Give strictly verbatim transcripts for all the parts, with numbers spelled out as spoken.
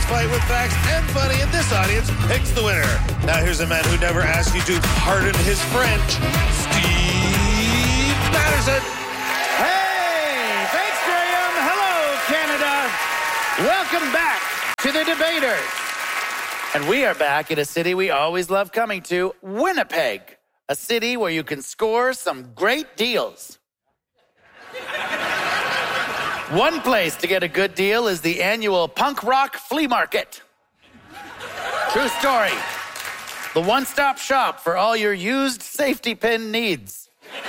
fight with facts and funny, and this audience picks the winner. Now here's a man who never asked you to pardon his French, Steve Patterson. Hey, thanks, Graham. Hello, Canada. Welcome back to the Debaters. And we are back in a city we always love coming to, Winnipeg, a city where you can score some great deals. One place to get a good deal is the annual Punk Rock Flea Market. True story. The one-stop shop for all your used safety pin needs.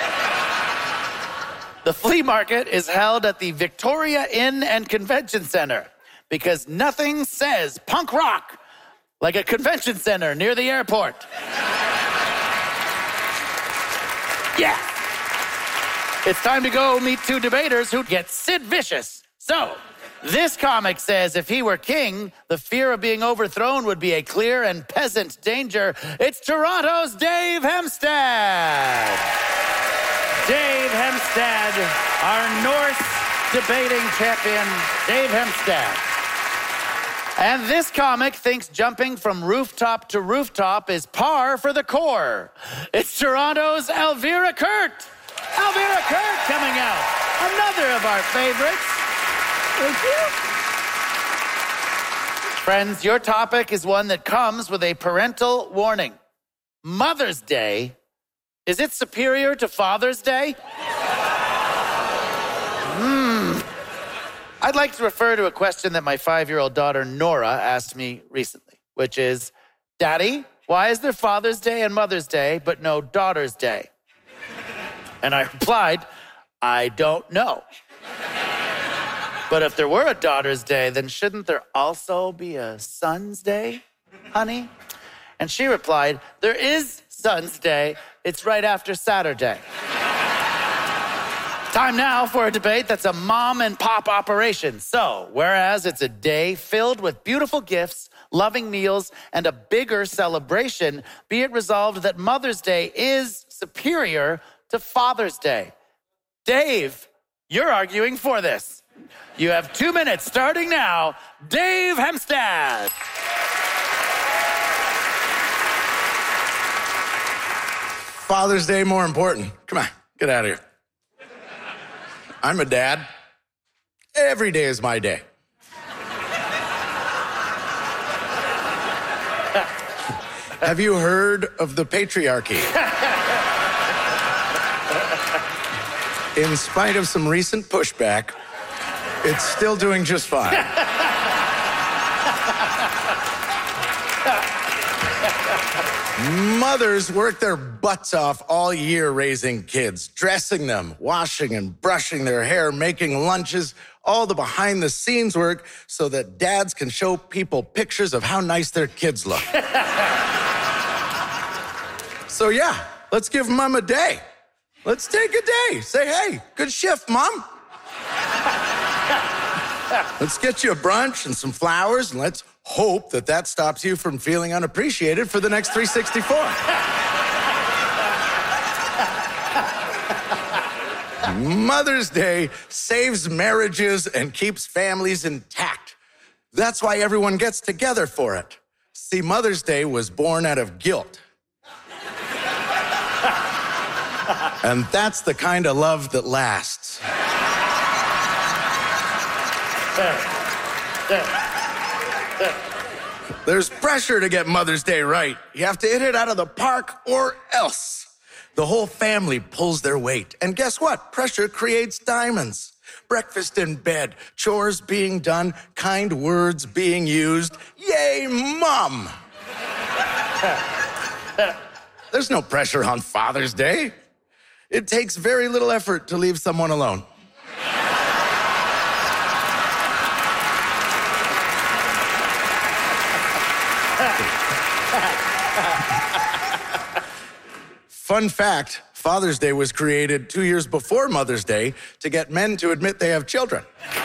The flea market is held at the Victoria Inn and Convention Center because nothing says punk rock like a convention center near the airport. Yeah. It's time to go meet two debaters who get Sid Vicious. So, this comic says if he were king, the fear of being overthrown would be a clear and peasant danger. It's Toronto's Dave Hemstad. Dave Hemstad, our North debating champion, Dave Hemstad. And this comic thinks jumping from rooftop to rooftop is par for the core. It's Toronto's Elvira Kurt. Elvira Kurt coming out. Another of our favorites. Thank you. Friends, your topic is one that comes with a parental warning. Mother's Day, is it superior to Father's Day? Hmm. I'd like to refer to a question that my five-year-old daughter, Nora, asked me recently, which is, Daddy, why is there Father's Day and Mother's Day, but no Daughter's Day? And I replied, I don't know. But if there were a Daughter's Day, then shouldn't there also be a Son's Day, honey? And she replied, there is Son's Day. It's right after Saturday. Time now for a debate that's a mom and pop operation. So, whereas it's a day filled with beautiful gifts, loving meals, and a bigger celebration, be it resolved that Mother's Day is superior to Father's Day. Dave, you're arguing for this. You have two minutes starting now. Dave Hemstad. Father's Day more important. Come on, get out of here. I'm a dad. Every day is my day. Have you heard of the patriarchy? In spite of some recent pushback, it's still doing just fine. Mothers work their butts off all year raising kids, dressing them, washing and brushing their hair, making lunches, all the behind-the-scenes work so that dads can show people pictures of how nice their kids look. So yeah, let's give Mom a day. Let's take a day. Say, hey, good shift, Mom. Let's get you a brunch and some flowers, and let's hope that that stops you from feeling unappreciated for the next three sixty-four. Mother's Day saves marriages and keeps families intact. That's why everyone gets together for it. See, Mother's Day was born out of guilt. And that's the kind of love that lasts. There's pressure to get Mother's Day right. You have to hit it out of the park or else. The whole family pulls their weight. And guess what? Pressure creates diamonds. Breakfast in bed, chores being done, kind words being used. Yay, Mom! There's no pressure on Father's Day. It takes very little effort to leave someone alone. Fun fact, Father's Day was created two years before Mother's Day to get men to admit they have children.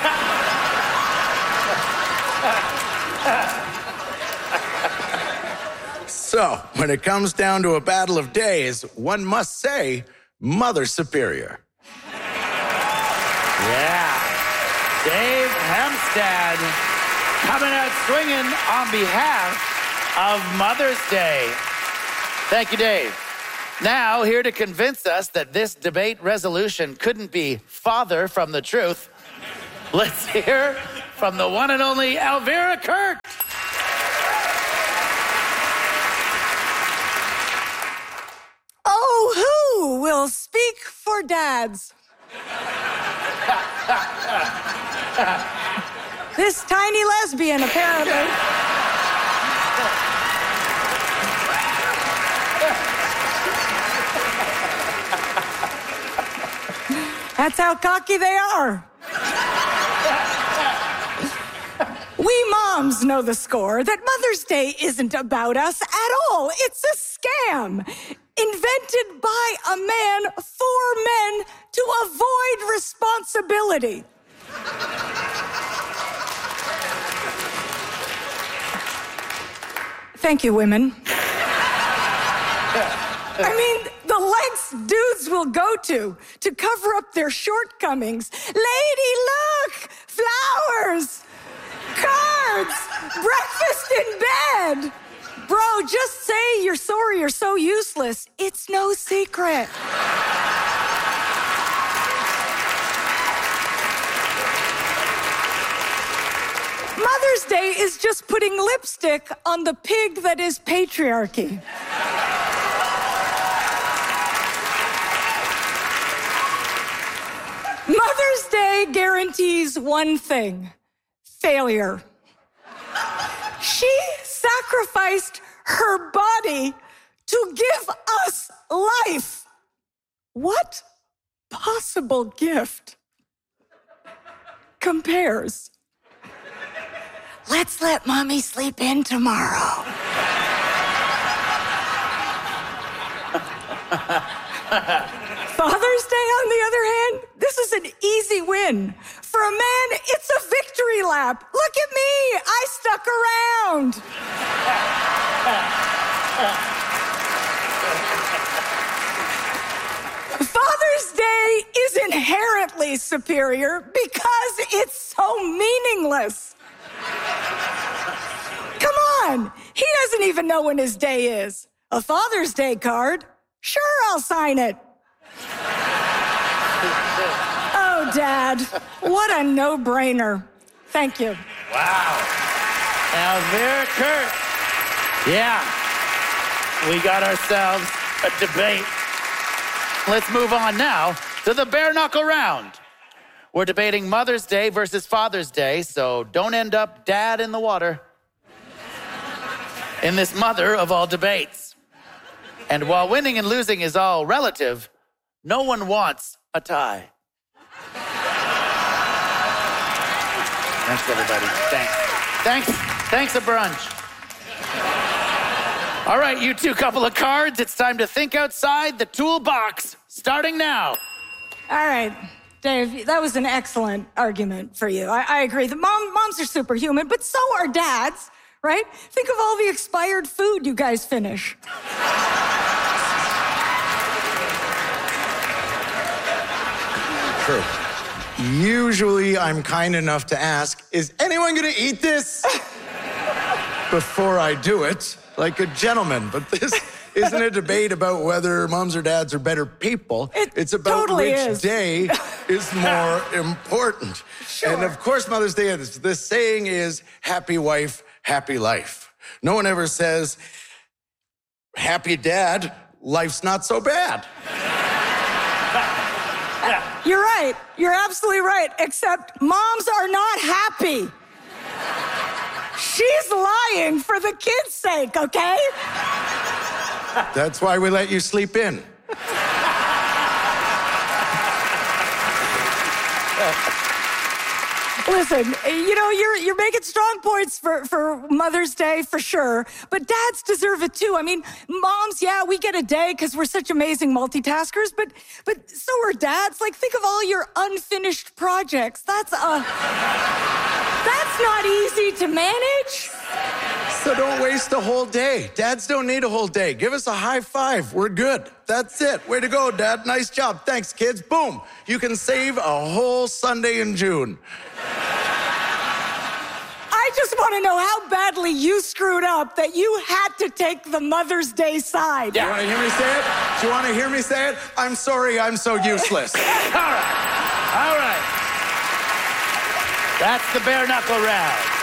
So, when it comes down to a battle of days, one must say, Mother superior. Yeah. Dave Hemstad. Coming out swinging on behalf of Mother's Day. Thank you, Dave. Now, here to convince us that this debate resolution couldn't be farther from the truth, let's hear from the one and only Elvira Kurt. Oh, who will speak for dads? This tiny lesbian, apparently. That's how cocky they are. We moms know the score that Mother's Day isn't about us at all. It's a scam invented by a man for men to avoid responsibility. Thank you, women. I mean, the lengths dudes will go to to cover up their shortcomings. Lady, look! Flowers! Cards! Breakfast in bed! Bro, just say you're sorry you're so useless. It's no secret. Mother's Day is just putting lipstick on the pig that is patriarchy. Mother's Day guarantees one thing: failure. She sacrificed her body to give us life. What possible gift compares? Let's let mommy sleep in tomorrow. Father's Day, on the other hand, this is an easy win. For a man, it's a victory lap. Look at me, I stuck around. Father's Day is inherently superior because it's so meaningless. Come on, he doesn't even know when his day is. A Father's Day card? Sure, I'll sign it. Oh, Dad, what a no-brainer. Thank you. Wow. Elvira Kurt. Yeah, we got ourselves a debate. Let's move on now to the bare knuckle round. We're debating Mother's Day versus Father's Day, so don't end up dad in the water in this mother of all debates. And while winning and losing is all relative, no one wants a tie. Thanks, everybody. Thanks. Thanks. Thanks a brunch. All right, you two couple of cards. It's time to think outside the toolbox, starting now. All right, Dave, that was an excellent argument for you. I, I agree. The mom, moms are superhuman, but so are dads, right? Think of all the expired food you guys finish. True. Usually I'm kind enough to ask, is anyone gonna eat this? Before I do it, like a gentleman. But this isn't a debate about whether moms or dads are better people. It it's about totally which is. day is more important. Sure. And of course, Mother's Day is, this saying is, happy wife, happy life. No one ever says, happy dad, life's not so bad. You're right. You're absolutely right. Except moms are not happy. She's lying for the kids' sake, okay? That's why we let you sleep in. Listen, you know, you're you're making strong points for, for Mother's Day, for sure, but dads deserve it too. I mean, moms, yeah, we get a day because we're such amazing multitaskers, but but so are dads. Like, think of all your unfinished projects. That's uh, that's not easy to manage. So don't waste a whole day. Dads don't need a whole day. Give us a high five. We're good. That's it. Way to go, Dad. Nice job. Thanks, kids. Boom. You can save a whole Sunday in June. I I just want to know how badly you screwed up that you had to take the Mother's Day side. You want to hear me say it? Do you want to hear me say it? I'm sorry I'm so useless. All right. All right. That's the bare knuckle round.